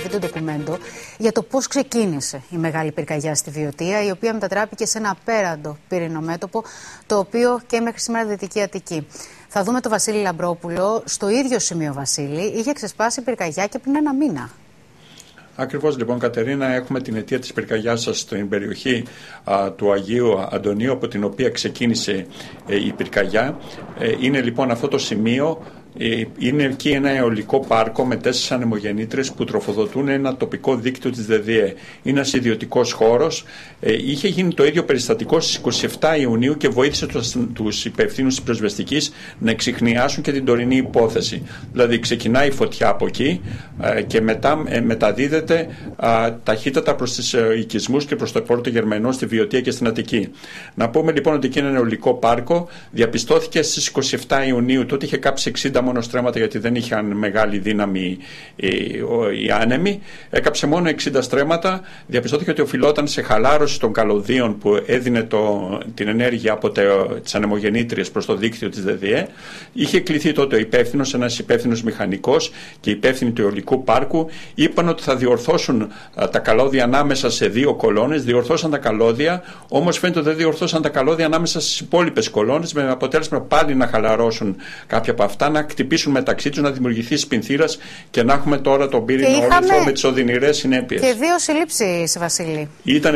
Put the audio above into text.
βίντεο ντοκουμέντο για το πώς ξεκίνησε η μεγάλη πυρκαγιά στη Βιωτία, η οποία μετατράπηκε σε ένα απέραντο πύρινο μέτωπο, το οποίο και μέχρι σήμερα Δυτική Αττική. Θα δούμε τον Βασίλη Λαμπρόπουλο. Στο ίδιο σημείο, Βασίλη, είχε ξεσπάσει πυρκαγιά και πριν ένα μήνα. Ακριβώς, λοιπόν, Κατερίνα, έχουμε την αιτία της πυρκαγιάς σας στην περιοχή του Αγίου Αντωνίου, από την οποία ξεκίνησε η πυρκαγιά. Είναι λοιπόν αυτό το σημείο. Είναι εκεί ένα αιωλικό πάρκο με 4 ανεμογεννήτριες που τροφοδοτούν ένα τοπικό δίκτυο της ΔΔΕ. Είναι ένας ιδιωτικός χώρος. Είχε γίνει το ίδιο περιστατικό στις 27 Ιουνίου και βοήθησε τους υπευθύνους της πυροσβεστικής να εξιχνιάσουν και την τωρινή υπόθεση. Δηλαδή ξεκινάει η φωτιά από εκεί και μετά μεταδίδεται ταχύτατα προς τους οικισμούς και προς το Πόρτο Γερμανό στη Βιωτία και στην Αττική. Να πούμε λοιπόν ότι εκεί είναι ένα αιωλικό πάρκο. Διαπιστώθηκε στις 27 Ιουνίου, τότε είχε κάψει 60 μόνο στρέμματα, γιατί δεν είχαν μεγάλη δύναμη οι άνεμοι. Έκαψε μόνο 60 στρέμματα. Διαπιστώθηκε ότι οφειλόταν σε χαλάρωση των καλωδίων που έδινε την ενέργεια από τις ανεμογεννήτριες προς το δίκτυο της ΔΔΕ. Είχε κληθεί τότε ο υπεύθυνος, ένας υπεύθυνος μηχανικός και υπεύθυνοι του αιωλικού πάρκου. Είπαν ότι θα διορθώσουν τα καλώδια ανάμεσα σε 2 κολόνες. Διορθώσαν τα καλώδια, όμως φαίνεται ότι δεν διορθώσαν τα καλώδια ανάμεσα στις υπόλοιπες κολόνες, με αποτέλεσμα πάλι να χαλαρώσουν κάποια από αυτά, να χτυπήσουν μεταξύ τους, να δημιουργηθεί σπινθήρας και να έχουμε τώρα τον πύρινο όλυθρο με τις οδυνηρές συνέπειες. Και 2 συλλήψεις, Βασίλη. Ήταν